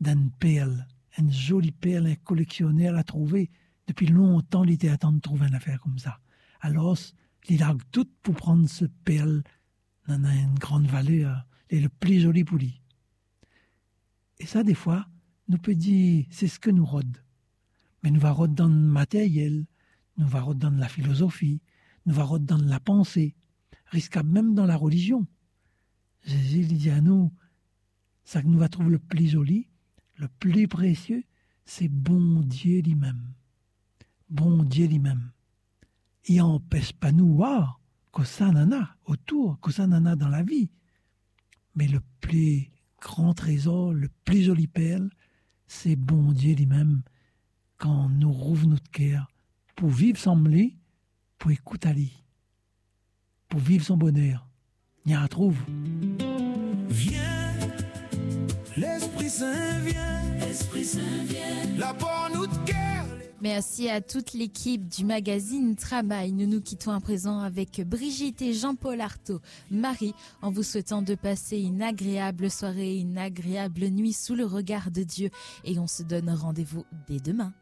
d'une perle, une jolie perle, un collectionneur a trouvé. Depuis longtemps, il était attendu de trouver une affaire comme ça. Alors, il a tout pour prendre ce perle dans une grande valeur, et le plus joli pour lui. Et ça, des fois, nous peut dire, c'est ce que nous rôde. Mais nous va rôde dans le matériel, nous va rôde dans la philosophie, nous va rôde dans la pensée, risquable même dans la religion. Jésus il dit à nous, ça que nous va trouver le plus joli, le plus précieux, c'est bon Dieu lui-même. Bon Dieu lui-même. Il n'empêche pas nous voir que ça n'en a autour, que ça n'en a dans la vie. Mais le plus grand trésor, le plus joli perle, c'est bon Dieu lui-même quand nous rouvre notre cœur pour vivre sans lui, pour écouter à lui, pour vivre son bonheur. Il y a un trouve. Viens, l'Esprit Saint vient, l'Esprit Saint vient, la porte nous de cœur. Merci à toute l'équipe du magazine Travail. Nous nous quittons à présent avec Brigitte et Jean-Paul Artaud. Marie, en vous souhaitant de passer une agréable soirée, une agréable nuit sous le regard de Dieu. Et on se donne rendez-vous dès demain.